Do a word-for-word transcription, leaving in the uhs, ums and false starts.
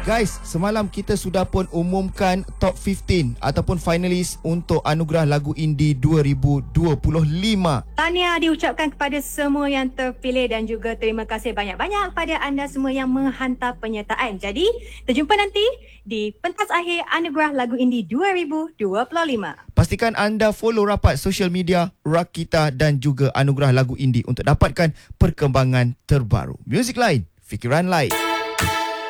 Guys, semalam kita sudah pun umumkan top lima belas ataupun finalis untuk anugerah lagu indie dua ribu dua puluh lima. Tahniah diucapkan kepada semua yang terpilih dan juga terima kasih banyak-banyak kepada anda semua yang menghantar penyertaan. Jadi, terjumpa nanti di pentas akhir anugerah lagu indie dua ribu dua puluh lima. Pastikan anda follow rapat social media Rakita dan juga anugerah lagu indie untuk dapatkan perkembangan terbaru. Muzik lain, fikiran lain.